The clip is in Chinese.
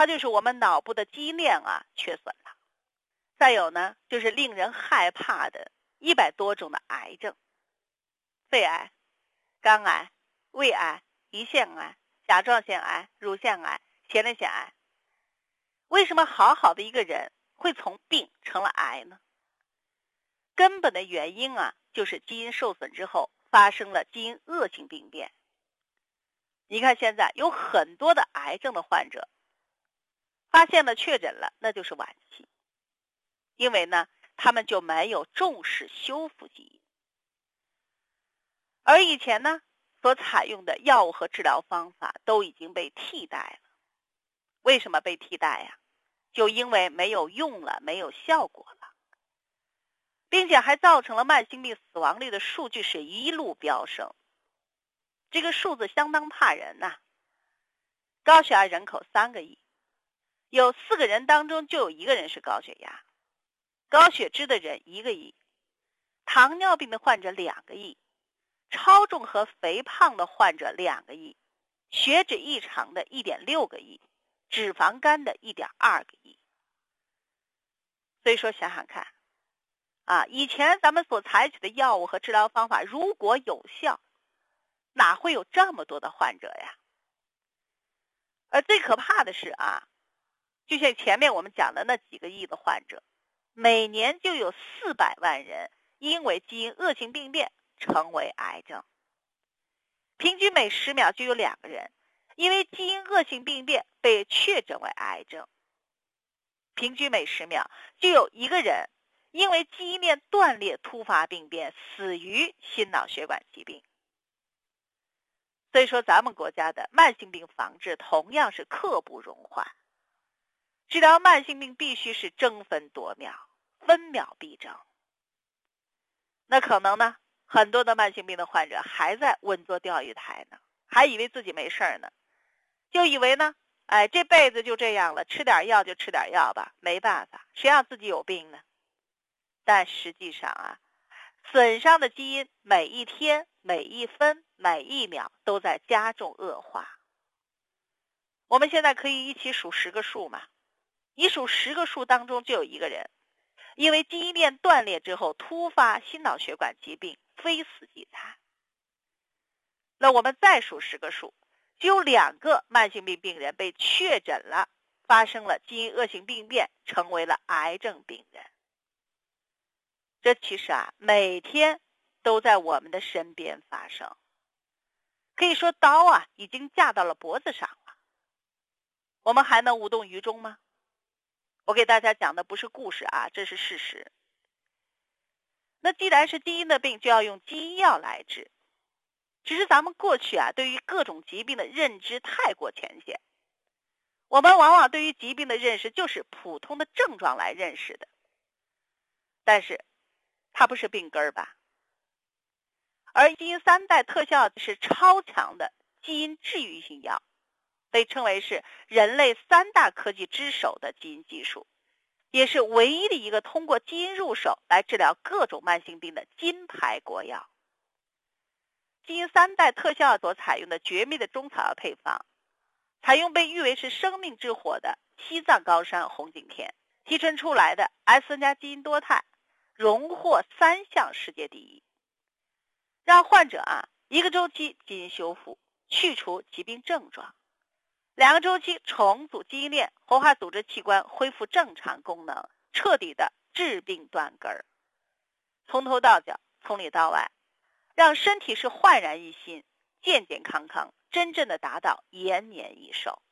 它就是我们脑部的基因链缺损了。再有呢，就是令人害怕的100多种的癌症，肺癌、肝癌、胃癌、胰腺癌、甲状腺癌、乳腺癌、前列腺癌。为什么好好的一个人会从病成了癌呢？根本的原因就是基因受损之后发生了基因恶性病变。你看现在有很多的癌症的患者，发现了确诊了，那就是晚期。因为呢，他们就没有重视修复基因。而以前呢，所采用的药物和治疗方法都已经被替代了。为什么被替代呀？就因为没有用了，没有效果了，并且还造成了慢性病死亡率的数据是一路飙升。这个数字相当怕人呐。高血压人口3个亿，有4个人当中就有1个人是高血压，高血脂的人1个亿，糖尿病的患者2个亿，超重和肥胖的患者2个亿，血脂异常的1.6个亿，脂肪肝的1.2个亿。所以说想想看以前咱们所采取的药物和治疗方法如果有效，哪会有这么多的患者呀？而最可怕的是就像前面我们讲的那几个亿的患者，每年就有400万人因为基因恶性病变成为癌症，平均每10秒就有2个人因为基因恶性病变被确诊为癌症，平均每10秒就有1个人因为基因链断裂突发病变死于心脑血管疾病。所以说咱们国家的慢性病防治同样是刻不容缓，治疗慢性病必须是争分夺秒，分秒必争。那可能呢，很多的慢性病的患者还在稳坐钓鱼台呢，还以为自己没事呢，就以为呢这辈子就这样了，吃点药就吃点药吧，没办法，谁让自己有病呢？但实际上损伤的基因每一天、每一分、每一秒都在加重恶化。我们现在可以一起数10个数嘛，你数10个数当中就有1个人因为基因链断裂之后突发心脑血管疾病非死即残。那我们再数10个数，就有2个慢性病病人被确诊了，发生了基因恶性病变，成为了癌症病人。这其实每天都在我们的身边发生，可以说刀已经架到了脖子上了，我们还能无动于衷吗？我给大家讲的不是故事这是事实。那既然是基因的病，就要用基因药来治。只是咱们过去对于各种疾病的认知太过浅显，我们往往对于疾病的认识就是普通的症状来认识的，但是它不是病根吧？而基因3代特效是超强的基因治愈性药，被称为是人类3大科技之首的基因技术，也是唯一的一个通过基因入手来治疗各种慢性病的金牌国药。基因3代特效所采用的绝密的中草药配方，采用被誉为是生命之火的西藏高山红景天提纯出来的 S3+ 基因多肽，荣获3项世界第一，让患者1个周期基因修复，去除疾病症状，2个周期重组基因链，活化组织器官恢复正常功能，彻底的治病断根儿，从头到脚，从里到外，让身体是焕然一新，健健康康，真正的达到延年益寿。